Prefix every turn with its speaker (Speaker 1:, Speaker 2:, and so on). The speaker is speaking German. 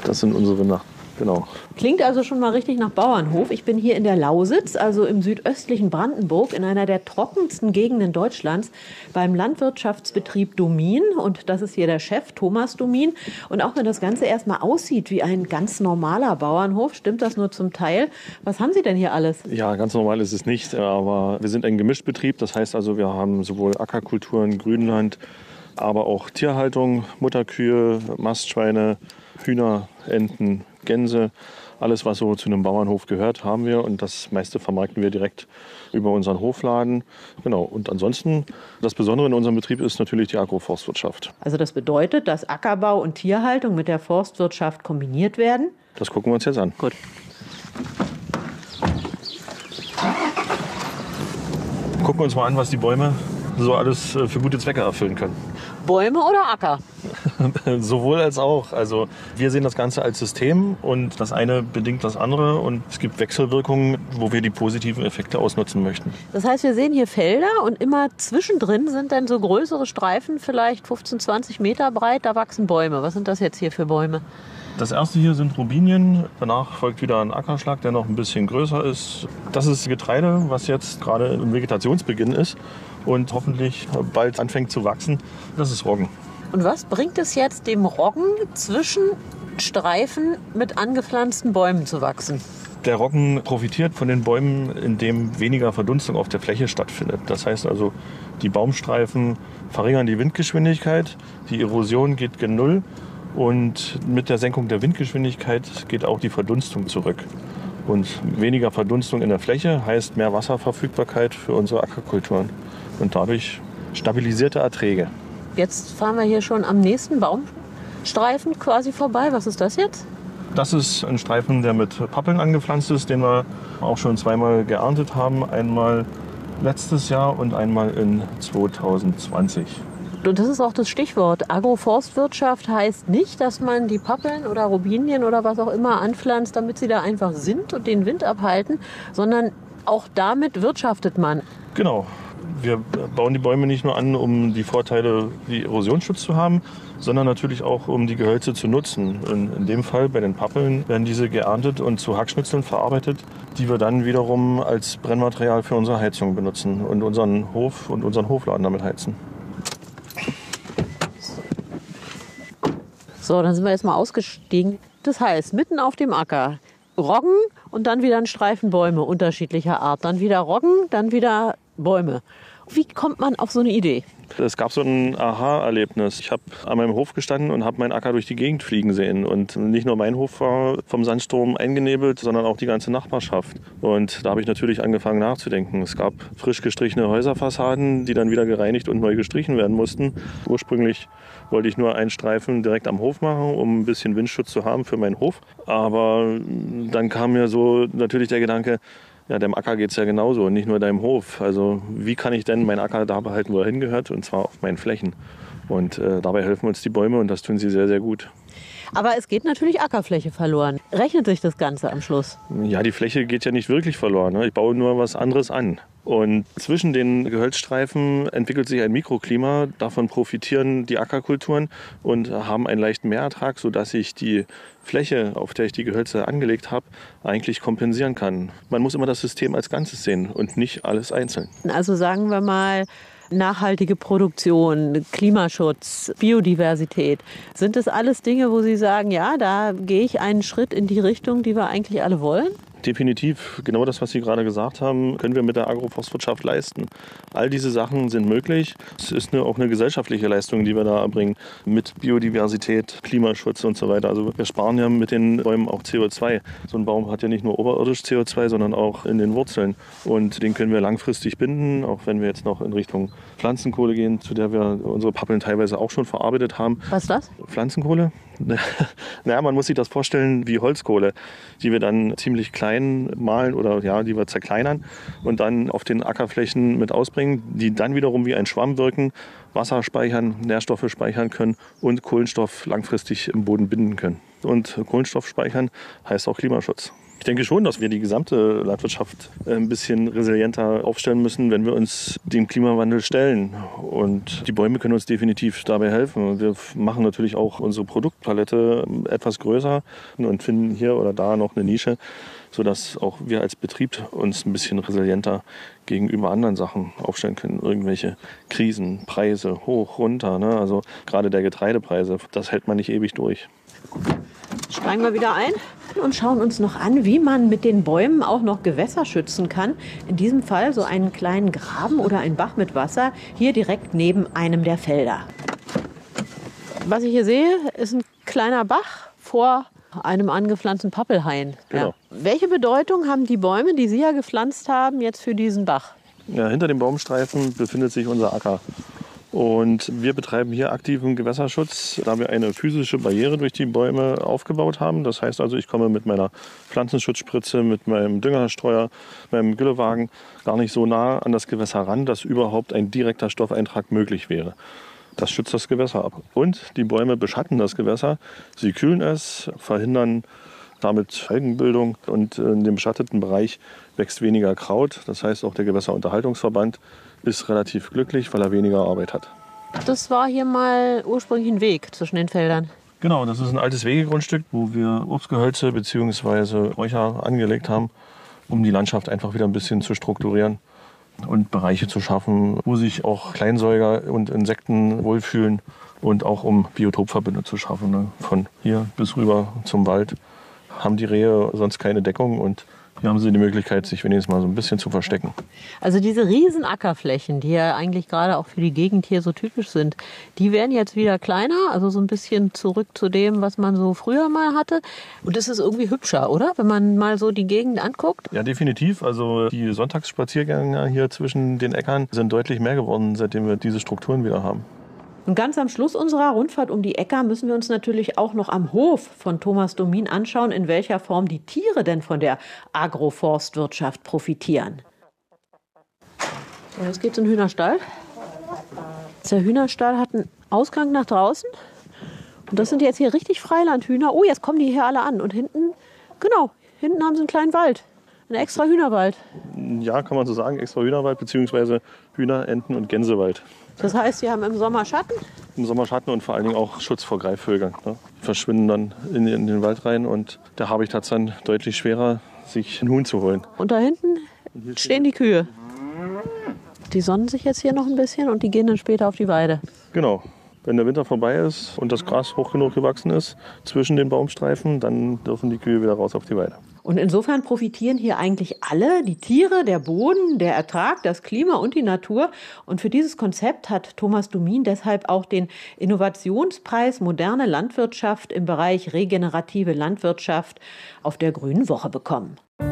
Speaker 1: Das sind unsere Rinder. Genau.
Speaker 2: Klingt also schon mal richtig nach Bauernhof. Ich bin hier in der Lausitz, also im südöstlichen Brandenburg, in einer der trockensten Gegenden Deutschlands, beim Landwirtschaftsbetrieb Domin. Und das ist hier der Chef, Thomas Domin. Und auch wenn das Ganze erstmal aussieht wie ein ganz normaler Bauernhof, stimmt das nur zum Teil. Was haben Sie denn hier alles?
Speaker 1: Ja, ganz normal ist es nicht, aber wir sind ein Gemischtbetrieb. Das heißt also, wir haben sowohl Ackerkulturen, Grünland, aber auch Tierhaltung, Mutterkühe, Mastschweine, Hühner, Enten, Gänse, alles, was so zu einem Bauernhof gehört, haben wir. Und das meiste vermarkten wir direkt über unseren Hofladen. Genau. Und ansonsten, das Besondere in unserem Betrieb ist natürlich die Agroforstwirtschaft.
Speaker 2: Also das bedeutet, dass Ackerbau und Tierhaltung mit der Forstwirtschaft kombiniert werden?
Speaker 1: Das gucken wir uns jetzt an.
Speaker 2: Gut.
Speaker 1: Gucken wir uns mal an, was die Bäume so alles für gute Zwecke erfüllen können.
Speaker 2: Bäume oder Acker?
Speaker 1: Sowohl als auch. Also wir sehen das Ganze als System und das eine bedingt das andere und es gibt Wechselwirkungen, wo wir die positiven Effekte ausnutzen möchten.
Speaker 2: Das heißt, wir sehen hier Felder und immer zwischendrin sind dann so größere Streifen, vielleicht 15, 20 Meter breit, da wachsen Bäume. Was sind das jetzt hier für Bäume?
Speaker 1: Das erste hier sind Robinien, danach folgt wieder ein Ackerschlag, der noch ein bisschen größer ist. Das ist Getreide, was jetzt gerade im Vegetationsbeginn ist und hoffentlich bald anfängt zu wachsen. Das ist Roggen.
Speaker 2: Und was bringt es jetzt dem Roggen zwischen Streifen mit angepflanzten Bäumen zu wachsen?
Speaker 1: Der Roggen profitiert von den Bäumen, indem weniger Verdunstung auf der Fläche stattfindet. Das heißt also, die Baumstreifen verringern die Windgeschwindigkeit, die Erosion geht gen Null und mit der Senkung der Windgeschwindigkeit geht auch die Verdunstung zurück. Und weniger Verdunstung in der Fläche heißt mehr Wasserverfügbarkeit für unsere Ackerkulturen und dadurch stabilisierte Erträge.
Speaker 2: Jetzt fahren wir hier schon am nächsten Baumstreifen quasi vorbei. Was ist das jetzt?
Speaker 1: Das ist ein Streifen, der mit Pappeln angepflanzt ist, den wir auch schon zweimal geerntet haben. Einmal letztes Jahr und einmal in 2020.
Speaker 2: Und das ist auch das Stichwort. Agroforstwirtschaft heißt nicht, dass man die Pappeln oder Robinien oder was auch immer anpflanzt, damit sie da einfach sind und den Wind abhalten, sondern auch damit wirtschaftet man.
Speaker 1: Genau. Wir bauen die Bäume nicht nur an, um die Vorteile wie Erosionsschutz zu haben, sondern natürlich auch, um die Gehölze zu nutzen. In dem Fall bei den Pappeln werden diese geerntet und zu Hackschnitzeln verarbeitet, die wir dann wiederum als Brennmaterial für unsere Heizung benutzen und unseren Hof und unseren Hofladen damit heizen.
Speaker 2: So, dann sind wir jetzt mal ausgestiegen. Das heißt, mitten auf dem Acker Roggen und dann wieder ein Streifen Bäume unterschiedlicher Art. Dann wieder Roggen, dann wieder Bäume. Wie kommt man auf so eine Idee?
Speaker 1: Es gab so ein Aha-Erlebnis. Ich habe an meinem Hof gestanden und habe meinen Acker durch die Gegend fliegen sehen. Und nicht nur mein Hof war vom Sandsturm eingenebelt, sondern auch die ganze Nachbarschaft. Und da habe ich natürlich angefangen nachzudenken. Es gab frisch gestrichene Häuserfassaden, die dann wieder gereinigt und neu gestrichen werden mussten. Ursprünglich wollte ich nur einen Streifen direkt am Hof machen, um ein bisschen Windschutz zu haben für meinen Hof. Aber dann kam mir so natürlich der Gedanke, ja, dem Acker geht es ja genauso und nicht nur deinem Hof. Also wie kann ich denn meinen Acker da behalten, wo er hingehört, und zwar auf meinen Flächen. Und dabei helfen uns die Bäume und das tun sie sehr, sehr gut.
Speaker 2: Aber es geht natürlich Ackerfläche verloren. Rechnet sich das Ganze am Schluss?
Speaker 1: Ja, die Fläche geht ja nicht wirklich verloren. Ne? Ich baue nur was anderes an. Und zwischen den Gehölzstreifen entwickelt sich ein Mikroklima. Davon profitieren die Ackerkulturen und haben einen leichten Mehrertrag, sodass ich die Fläche, auf der ich die Gehölze angelegt habe, eigentlich kompensieren kann. Man muss immer das System als Ganzes sehen und nicht alles einzeln.
Speaker 2: Also sagen wir mal, nachhaltige Produktion, Klimaschutz, Biodiversität. Sind das alles Dinge, wo Sie sagen, ja, da gehe ich einen Schritt in die Richtung, die wir eigentlich alle wollen?
Speaker 1: Definitiv, genau das, was Sie gerade gesagt haben, können wir mit der Agroforstwirtschaft leisten. All diese Sachen sind möglich. Es ist auch eine gesellschaftliche Leistung, die wir da erbringen, mit Biodiversität, Klimaschutz und so weiter. Also wir sparen ja mit den Bäumen auch CO2. So ein Baum hat ja nicht nur oberirdisch CO2, sondern auch in den Wurzeln. Und den können wir langfristig binden, auch wenn wir jetzt noch in Richtung Pflanzenkohle gehen, zu der wir unsere Pappeln teilweise auch schon verarbeitet haben.
Speaker 2: Was ist das?
Speaker 1: Pflanzenkohle? Naja, man muss sich das vorstellen wie Holzkohle, die wir dann ziemlich klein mahlen oder ja, die wir zerkleinern und dann auf den Ackerflächen mit ausbringen, die dann wiederum wie ein Schwamm wirken, Wasser speichern, Nährstoffe speichern können und Kohlenstoff langfristig im Boden binden können. Und Kohlenstoff speichern heißt auch Klimaschutz. Ich denke schon, dass wir die gesamte Landwirtschaft ein bisschen resilienter aufstellen müssen, wenn wir uns dem Klimawandel stellen. Und die Bäume können uns definitiv dabei helfen. Wir machen natürlich auch unsere Produktpalette etwas größer und finden hier oder da noch eine Nische, sodass auch wir als Betrieb uns ein bisschen resilienter gegenüber anderen Sachen aufstellen können. Irgendwelche Krisen, Preise, hoch, runter. Ne? Also gerade der Getreidepreise, das hält man nicht ewig durch.
Speaker 2: Steigen wir wieder ein und schauen uns noch an, wie man mit den Bäumen auch noch Gewässer schützen kann. In diesem Fall so einen kleinen Graben oder einen Bach mit Wasser, hier direkt neben einem der Felder. Was ich hier sehe, ist ein kleiner Bach vor einem angepflanzten Pappelhain.
Speaker 1: Genau.
Speaker 2: Ja. Welche Bedeutung haben die Bäume, die Sie ja gepflanzt haben, jetzt für diesen Bach?
Speaker 1: Ja, hinter dem Baumstreifen befindet sich unser Acker. Und wir betreiben hier aktiven Gewässerschutz, da wir eine physische Barriere durch die Bäume aufgebaut haben. Das heißt also, ich komme mit meiner Pflanzenschutzspritze, mit meinem Düngerstreuer, meinem Güllewagen gar nicht so nah an das Gewässer ran, dass überhaupt ein direkter Stoffeintrag möglich wäre. Das schützt das Gewässer ab. Und die Bäume beschatten das Gewässer. Sie kühlen es, verhindern damit Algenbildung und in dem beschatteten Bereich wächst weniger Kraut. Das heißt, auch der Gewässerunterhaltungsverband ist relativ glücklich, weil er weniger Arbeit hat.
Speaker 2: Das war hier mal ursprünglich ein Weg zwischen den Feldern.
Speaker 1: Genau, das ist ein altes Wegegrundstück, wo wir Obstgehölze bzw. Räucher angelegt haben, um die Landschaft einfach wieder ein bisschen zu strukturieren und Bereiche zu schaffen, wo sich auch Kleinsäuger und Insekten wohlfühlen und auch um Biotopverbünde zu schaffen. Ne? Von hier bis rüber zum Wald haben die Rehe sonst keine Deckung und hier haben sie die Möglichkeit, sich wenigstens mal so ein bisschen zu verstecken.
Speaker 2: Also diese riesen Ackerflächen, die ja eigentlich gerade auch für die Gegend hier so typisch sind, die werden jetzt wieder kleiner, also so ein bisschen zurück zu dem, was man so früher mal hatte. Und das ist irgendwie hübscher, oder? Wenn man mal so die Gegend anguckt.
Speaker 1: Ja, definitiv. Also die Sonntagsspaziergänge hier zwischen den Äckern sind deutlich mehr geworden, seitdem wir diese Strukturen wieder haben.
Speaker 2: Und ganz am Schluss unserer Rundfahrt um die Äcker müssen wir uns natürlich auch noch am Hof von Thomas Domin anschauen, in welcher Form die Tiere denn von der Agroforstwirtschaft profitieren. So, jetzt geht's in den Hühnerstall. Der Hühnerstall hat einen Ausgang nach draußen. Und das sind jetzt hier richtig Freilandhühner. Oh, jetzt kommen die hier alle an. Und hinten, genau, hinten haben sie einen kleinen Wald. Ein extra Hühnerwald.
Speaker 1: Ja, kann man so sagen, extra Hühnerwald bzw. Hühner-, Enten- und Gänsewald.
Speaker 2: Das heißt, sie haben im Sommer Schatten?
Speaker 1: Im Sommer Schatten und vor allen Dingen auch Schutz vor Greifvögeln. Ne? Die verschwinden dann in den Wald rein und der Habicht hat es dann deutlich schwerer, sich einen Huhn zu holen.
Speaker 2: Und da hinten stehen die Kühe. Die sonnen sich jetzt hier noch ein bisschen und die gehen dann später auf die Weide.
Speaker 1: Genau. Wenn der Winter vorbei ist und das Gras hoch genug gewachsen ist zwischen den Baumstreifen, dann dürfen die Kühe wieder raus auf die Weide.
Speaker 2: Und insofern profitieren hier eigentlich alle, die Tiere, der Boden, der Ertrag, das Klima und die Natur. Und für dieses Konzept hat Thomas Domin deshalb auch den Innovationspreis Moderne Landwirtschaft im Bereich regenerative Landwirtschaft auf der Grünen Woche bekommen.